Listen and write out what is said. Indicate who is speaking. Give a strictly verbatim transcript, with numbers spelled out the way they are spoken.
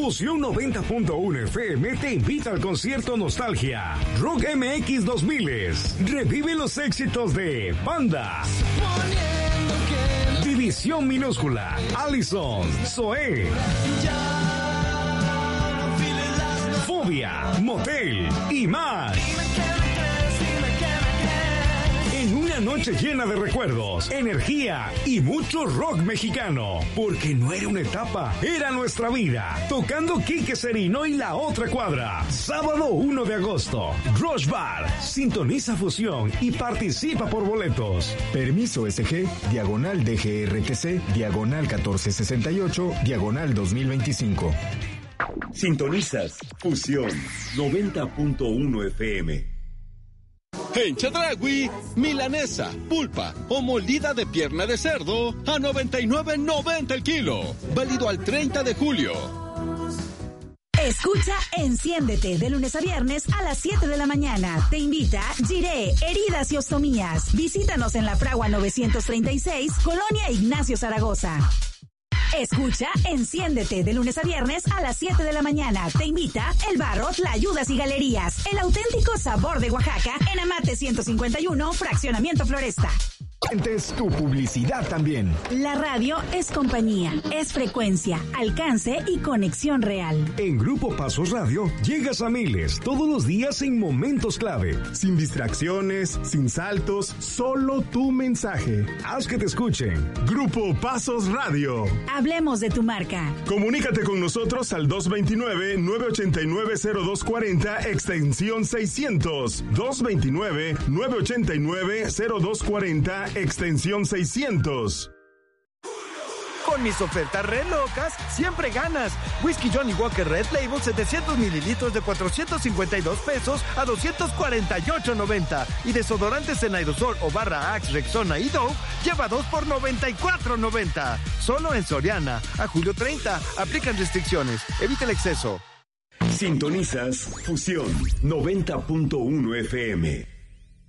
Speaker 1: Fusión noventa punto uno F M te invita al concierto Nostalgia Rock M X dos mil. Revive los éxitos de Panda, División Minúscula, Allison, Zoé, Fobia, Motel y más. En una noche llena de recuerdos, energía y mucho rock mexicano. Porque no era una etapa, era nuestra vida. Tocando Quique Serino y La Otra Cuadra. Sábado uno de agosto. Rush Bar. Sintoniza Fusión y participa por boletos.
Speaker 2: Permiso S G, diagonal D G R T C, diagonal catorce sesenta y ocho, diagonal dos mil veinticinco.
Speaker 3: Sintonizas Fusión noventa punto uno F M.
Speaker 4: En Chedraui, milanesa, pulpa o moldida de pierna de cerdo a noventa y nueve noventa el kilo. Válido al treinta de julio.
Speaker 5: Escucha Enciéndete de lunes a viernes a las siete de la mañana. Te invita Giré, Heridas y Ostomías. Visítanos en La Fragua novecientos treinta y seis, Colonia Ignacio Zaragoza. Escucha Enciéndete de lunes a viernes a las siete de la mañana. Te invita El Barro, Tlayudas y Galerías. El auténtico sabor de Oaxaca en Amate ciento cincuenta y uno, Fraccionamiento Floresta.
Speaker 2: Es tu publicidad también.
Speaker 5: La radio es compañía, es frecuencia, alcance y conexión real.
Speaker 1: En Grupo Pasos Radio llegas a miles todos los días en momentos clave.
Speaker 6: Sin distracciones, sin saltos, solo tu mensaje.
Speaker 1: Haz que te escuchen.
Speaker 6: Grupo Pasos Radio.
Speaker 5: Hablemos de tu marca.
Speaker 6: Comunícate con nosotros al dos dos nueve, nueve ocho nueve, cero dos cuatro cero, extensión seiscientos. dos dos nueve, nueve ocho nueve, cero dos cuatro cero, extensión seiscientos.
Speaker 7: Con mis ofertas re locas, siempre ganas. Whisky Johnny Walker Red Label setecientos mililitros de cuatrocientos cincuenta y dos pesos a doscientos cuarenta y ocho noventa. Y desodorantes en aerosol o barra Axe, Rexona y Dove, lleva dos por noventa y cuatro noventa. Solo en Soriana. A julio treinta. Aplican restricciones. Evita el exceso.
Speaker 3: Sintonizas Fusión noventa punto uno F M.